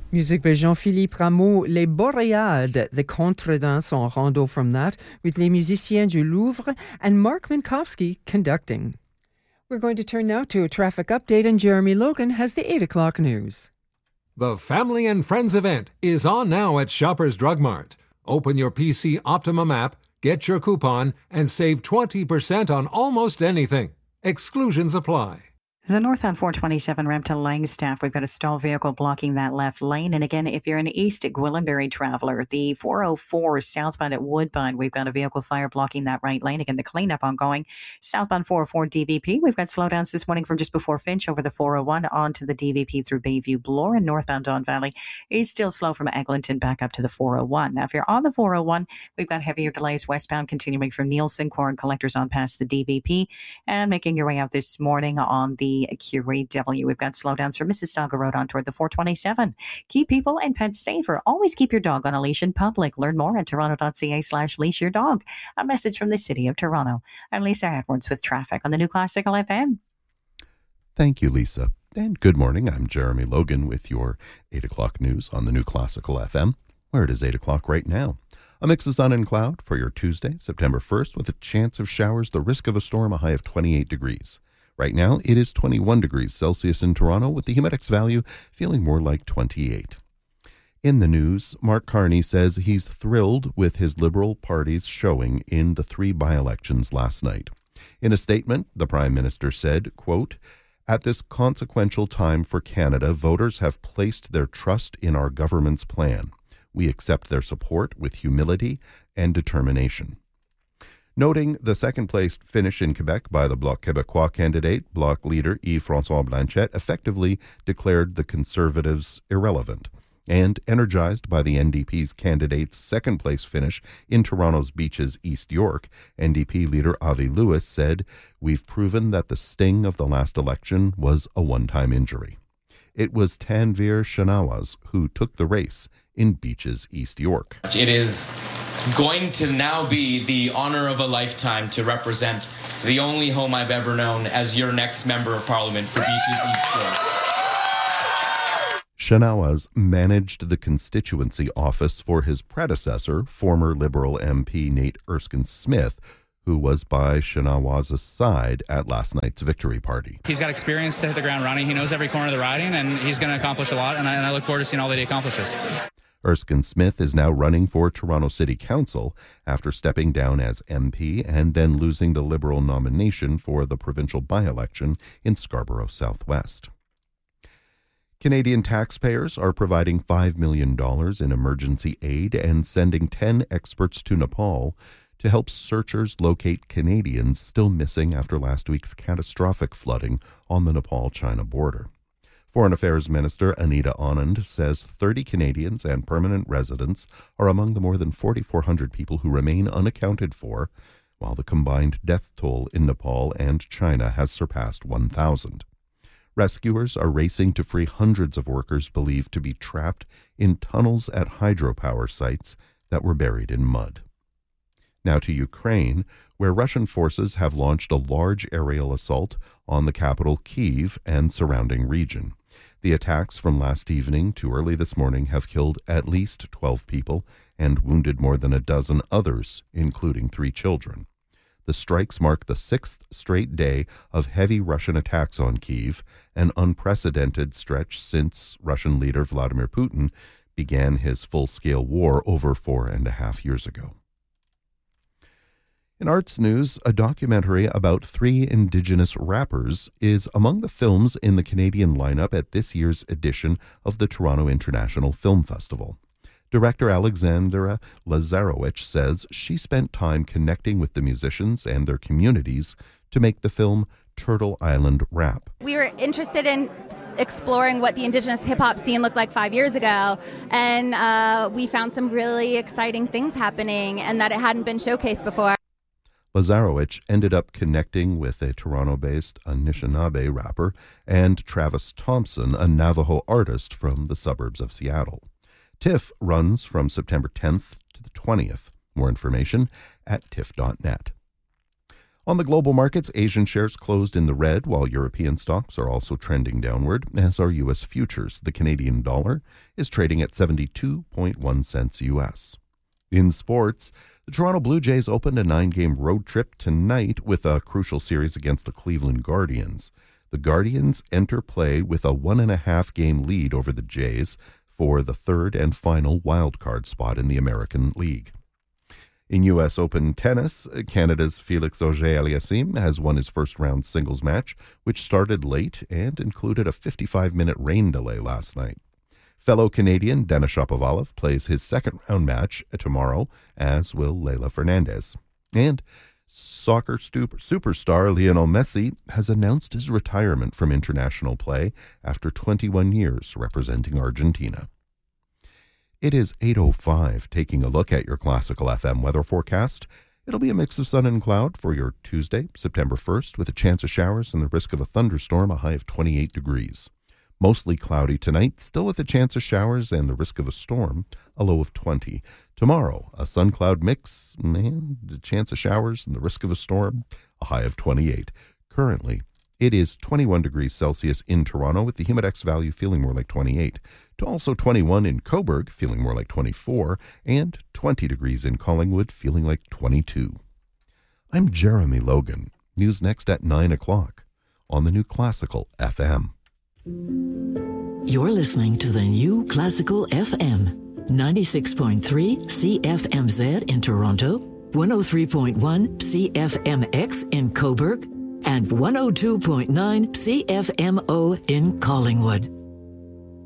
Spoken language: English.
Musique by Jean-Philippe Rameau, Les Boréades, the contredanse en rando from that, with Les Musiciens du Louvre and Mark Minkowski conducting. We're going to turn now to a traffic update, and Jeremy Logan has the 8 o'clock news. The Family and Friends event is on now at Shoppers Drug Mart. Open your PC Optimum app, get your coupon, and save 20% on almost anything. Exclusions apply. The northbound 427 ramp to Langstaff, we've got a stalled vehicle blocking that left lane. And again, if you're an East Gwillimbury traveler, the 404 southbound at Woodbine, we've got a vehicle fire blocking that right lane. Again, the cleanup ongoing. Southbound 404 DVP, we've got slowdowns this morning from just before Finch over the 401 onto the DVP through Bayview Bloor, and northbound Don Valley is still slow from Eglinton back up to the 401. Now, if you're on the 401, we've got heavier delays westbound continuing from Nielsen, Core and Collectors on past the DVP, and making your way out this morning on the Curie W. We've got slowdowns from Mississauga Road on toward the 427. Keep people and pets safer. Always keep your dog on a leash in public. Learn more at toronto.ca/leash your dog. A message from the City of Toronto. I'm Lisa Edwards with traffic on the New Classical FM. Thank you, Lisa. And good morning. I'm Jeremy Logan with your 8 o'clock news on the New Classical FM, where it is 8 o'clock right now. A mix of sun and cloud for your Tuesday, September 1st, with a chance of showers, the risk of a storm, a high of 28 degrees. Right now, it is 21 degrees Celsius in Toronto, with the humidex value feeling more like 28. In the news, Mark Carney says he's thrilled with his Liberal Party's showing in the 3 by-elections last night. In a statement, the Prime Minister said, quote, "At this consequential time for Canada, voters have placed their trust in our government's plan. We accept their support with humility and determination." Noting the second-place finish in Quebec by the Bloc Québécois candidate, Bloc leader Yves-François Blanchet effectively declared the Conservatives irrelevant. And energized by the NDP's candidate's second-place finish in Toronto's Beaches East York, NDP leader Avi Lewis said, "We've proven that the sting of the last election was a one-time injury." It was Tanvir Shanawaz who took the race in Beaches East York. It is going to now be the honor of a lifetime to represent the only home I've ever known as your next Member of Parliament for Beaches East York. Shanawaz managed the constituency office for his predecessor, former Liberal MP Nate Erskine-Smith, who was by Shanawaz's side at last night's victory party. He's got experience to hit the ground running. He knows every corner of the riding, and he's going to accomplish a lot, and I look forward to seeing all that he accomplishes. Erskine-Smith is now running for Toronto City Council after stepping down as MP and then losing the Liberal nomination for the provincial by-election in Scarborough Southwest. Canadian taxpayers are providing $5 million in emergency aid and sending 10 experts to Nepal to help searchers locate Canadians still missing after last week's catastrophic flooding on the Nepal-China border. Foreign Affairs Minister Anita Anand says 30 Canadians and permanent residents are among the more than 4,400 people who remain unaccounted for, while the combined death toll in Nepal and China has surpassed 1,000. Rescuers are racing to free hundreds of workers believed to be trapped in tunnels at hydropower sites that were buried in mud. Now to Ukraine, where Russian forces have launched a large aerial assault on the capital Kyiv and surrounding region. The attacks from last evening to early this morning have killed at least 12 people and wounded more than a dozen others, including 3 children. The strikes mark the 6th straight day of heavy Russian attacks on Kyiv, an unprecedented stretch since Russian leader Vladimir Putin began his full-scale war over 4.5 years ago. In arts news, a documentary about 3 Indigenous rappers is among the films in the Canadian lineup at this year's edition of the Toronto International Film Festival. Director Alexandra Lazarowicz says she spent time connecting with the musicians and their communities to make the film Turtle Island Rap. We were interested in exploring what the Indigenous hip-hop scene looked like 5 years ago, and we found some really exciting things happening and that it hadn't been showcased before. Lazarowicz ended up connecting with a Toronto-based Anishinaabe rapper and Travis Thompson, a Navajo artist from the suburbs of Seattle. TIFF runs from September 10th to the 20th. More information at tiff.net. On the global markets, Asian shares closed in the red, while European stocks are also trending downward, as are U.S. futures. The Canadian dollar is trading at 72.1 cents U.S. In sports, the Toronto Blue Jays opened a 9-game road trip tonight with a crucial series against the Cleveland Guardians. The Guardians enter play with a 1.5-game lead over the Jays for the third and final wildcard spot in the American League. In U.S. Open tennis, Canada's Felix Auger-Aliassime has won his first-round singles match, which started late and included a 55-minute rain delay last night. Fellow Canadian Denis Shapovalov plays his second-round match tomorrow, as will Leila Fernandez. And soccer superstar Lionel Messi has announced his retirement from international play after 21 years representing Argentina. It is 8:05, taking a look at your Classical FM weather forecast. It'll be a mix of sun and cloud for your Tuesday, September 1st, with a chance of showers and the risk of a thunderstorm, a high of 28 degrees. Mostly cloudy tonight, still with a chance of showers and the risk of a storm, a low of 20. Tomorrow, a sun-cloud mix, and a chance of showers and the risk of a storm, a high of 28. Currently, it is 21 degrees Celsius in Toronto, with the Humidex value feeling more like 28. To also 21 in Cobourg, feeling more like 24, and 20 degrees in Collingwood, feeling like 22. I'm Jeremy Logan. News next at 9 o'clock on the new Classical FM. You're listening to the new Classical FM, 96.3 CFMZ in Toronto, 103.1 CFMX in Cobourg, and 102.9 CFMO in Collingwood.